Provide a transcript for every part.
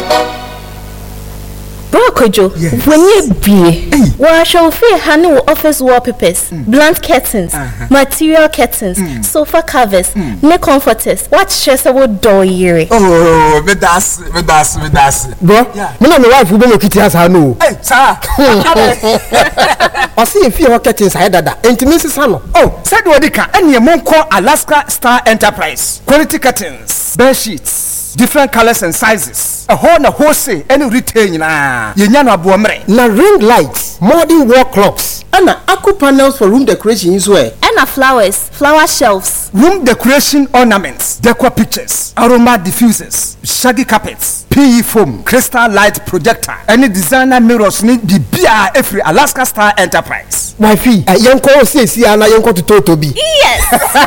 Kojo, when you be, well, I shall feel honey office wallpapers, blunt curtains, material curtains, sofa covers, neck comforters. What stress about door year? Oh, me das. Bro, me no my wife will be kitty as I know. Hey, sir. I see if you are curtains I dada. Intimacy sano. Oh, said Wadika, and your mom call Alaska Star Enterprise. Quality curtains, bed sheets. Different colors and sizes. A wholesale and retail na. Yenyano abuamre. Na ring lights, modern wall clocks, and aqua panels for room decoration as well. And flowers, flower shelves, room decoration ornaments, decor pictures, aroma diffusers, shaggy carpets, PE foam, crystal light projector, any designer mirrors need the BR every Alaska Star Enterprise. Wifey, yanko say ana yanko to Totobi. Yes.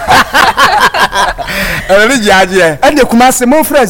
And the Kumasi Mofre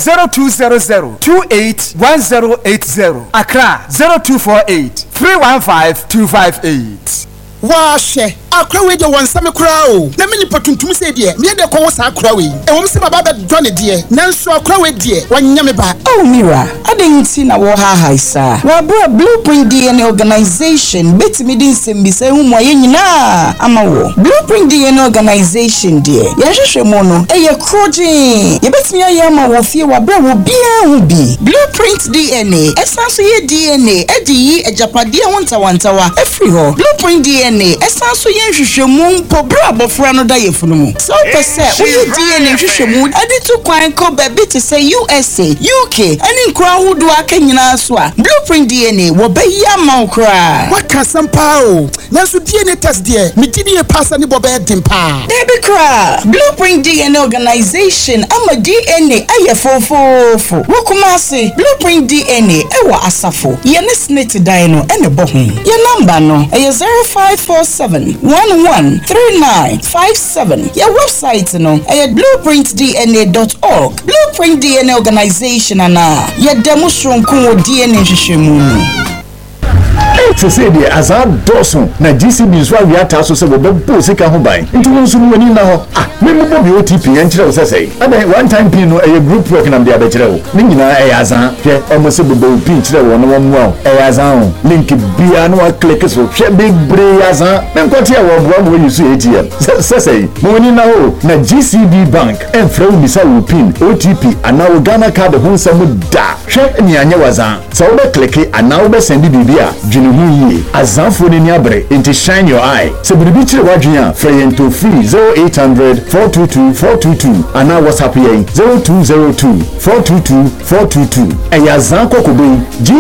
0200-281080. Accra 0248 315 258. Washe akra we de wansame kura o na me nipa tuntum se de me de ko sa akra we e won se baba be do ne de nanso akra we de wanya me ba. Oh Mira, adenti na wo ha haisa wa bra Blueprint DNA organization betimi din sem bi se hu mo ye nyina ama wo Blueprint DNA organization de ye hwehwe mo no e ye kroje ye betimi aye ama wo fie wa bra wo bia hu bi Blueprint DNA esanso ye DNA edi yi ejapade wontawantawa efri ho Blueprint DNA esanso ye hwehwemu po bra abofra no da yefunu mu so pese wo ye DNA hwehwemu ade to kwan ko ba bi te say USA UK ani nkra hudu aka nyina so a Blueprint DNA wo ba yi ama nkra waka sampa o nanso DNA test de me DNA passa ni boba edimpa debi kra Blueprint DNA organization ama DNA aye fofofo wo kuma se Blueprint DNA ewo asafo ye ne snake dan no ene bo ho ye number no e 0547113957 your website no blueprintdna.org Blueprint DNA organization ana ye demonstration ko DNA hwehwemu se say the azan doson na GCB so we ata so se bo sika ho ban nti won so woni na ho me mo bi OTP en kire wo say one time pin no e group work na dia be kire wo ni nyina e azan hwe o mo se bo pin kire wo no wo mo e azan link bia no wa click so hwe big bre azan me nkote e wo bo mo use ATM say mo ni na ho na GCB bank en fra wo misa wo pin OTP ana wo Ghana card ho nsam da hwe ni anya wazan so wo be click ana wo be send bibia Azanfo ni abre into shine your eye. Se biribi chire wadwia free to free 0800-422-422 ana WhatsApp yen 0202-422-422. Eya Azan kokobo